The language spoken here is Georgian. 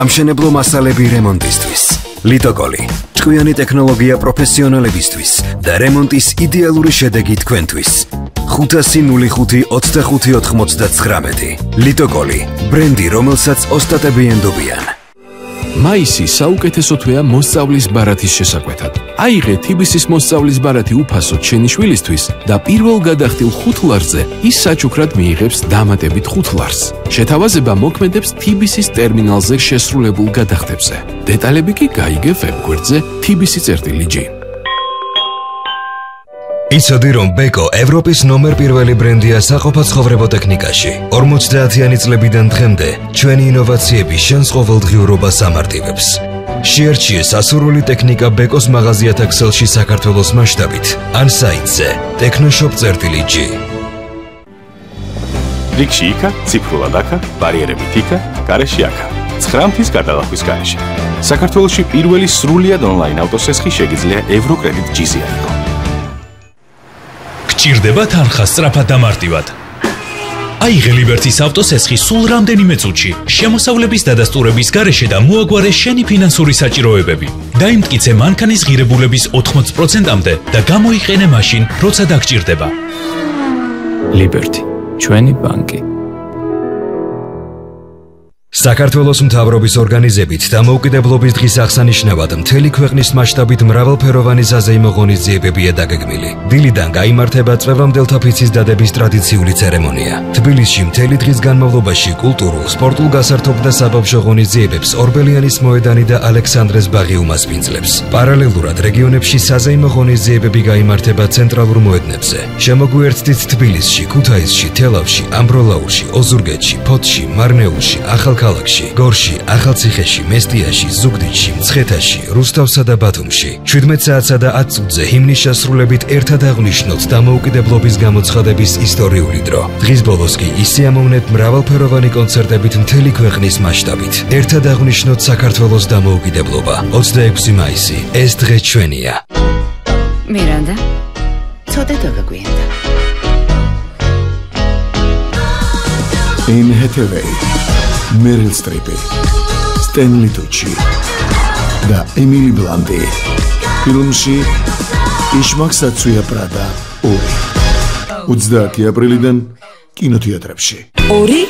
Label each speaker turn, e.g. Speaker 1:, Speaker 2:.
Speaker 1: ამშენებლო მასალები რემონტისთვის. ლიტოკოლი, ჭკვიანი ტექნოლოგია პროფესიონალებისთვის და რემონტის idеალური შედეგი თქვენთვის. 505 25 99. ლიტოკოლი, ბრენდი, რომელსაც ოსტატები ენდობიან.
Speaker 2: მაისი საუკეთესო თვეა მოსწავლის ბარათის შესაკვეთად. აიღე TBC-ის მოსწავლის ბარათი უფასოდ შენი შვილისთვის და პირველ გადახდილ 5 ლარზე ის საჩუქრად მიიღებს დამატებით 5 ლარს. შეთავაზება მოქმედებს TBC-ის ტერმინალზე შესრულებულ გადახდებზე. დეტალები კი გაიგე ვებგვერდზე tbc.g.
Speaker 1: იცოდი რომ ბეკო ევროპის ნომერ პირველი ბრენდია საყოფაცხოვრებო ტექნიკაში. 50-იანი წლებიდან დღემდე ჩვენი ინოვაციები შენს ყოველდღიურობას ამარტივებს. შეარჩიე სასურველი ტექნიკა ბეკოს მაღაზიათა ქსელში საქართველოს მასშტაბით ან საიტზე technoshop.g.
Speaker 3: რიგში იქა, ციფრულად აქა, ბარიერებით იქა, გარეში აქა. 9 თვის გადალახვის გარეშე. საქართველოში პირველი სრულიად ონლაინ ავტოსესხი შეგიძლია ევროკრედიტ G-ზე აიღო.
Speaker 4: გჭირდება თანხა სწრაფად და მარტივად. აიღე ლიბერტის ავტოსესხი სულ რამდენიმე წუთში, შემოსავლების დადასტურების გარეშე და მოაგვარე შენი ფინანსური საჭიროებები. დაიმტკიცე მანქანის ღირებულების 80%-მდე და გამოიყენე მაშინ, როცა დაგჭირდება.
Speaker 5: ლიბერტი, ჩვენი ბანკი.
Speaker 1: საქართველოს მთავრობის ორგანიზებით დამოუკიდებლობის დღის აღსანიშნავად მთელი ქვეყნის მასშტაბით მრავალფეროვანი საზეიმო ღონისძიებებია დაგეგმილი. დილიდან გაიმართება წვევამდელთა ფიცის დადების ტრადიციული ცერემონია. თბილისში მთელი დღის განმავლობაში კულტურულ, სპორტულ გასართობ და საბავშვო ღონისძიებებს ორბელიანის მოედანი და ალექსანდრეს ბაღი უმასპინძლებს. პარალელურად რეგიონებში საზეიმო ღონისძიებები გაიმართება ცენტრალურ მოედნებზე. შემოგვიერთდით თბილისში, ქუთაისში, თელავში, ამბროლაურში, ოზურგეთში, ფოთში, მარნეულში, ქალაქში, გორში, ახალციხეში, მესტიაში, ზუგდიდში, მცხეთაში, რუსთავსა და ბათუმში. 17 საათსა და 10 წუთზე ჰიმნის შესრულებით ერთად აღვნიშნოთ დამოუკიდებლობის გამოცხადების ისტორიული დრო. დღის ბოლოს კი ისიამოვნეთ მრავალფეროვანი კონცერტებით მთელი ქვეყნის მასშტაბით. ერთად აღვნიშნოთ საქართველოს დამოუკიდებლობა. 26 მაისი. ეს დღე ჩვენია.
Speaker 6: მირანდა, ცოტა დაგაგვიანდა.
Speaker 7: Anne Hathaway, Meryl Streep, Stanley Tucci და Emily Blunt. ფილმში იშმაკსაცუია პრადა 2. 30 აპრილიდან კინოთეატრებში.
Speaker 6: 2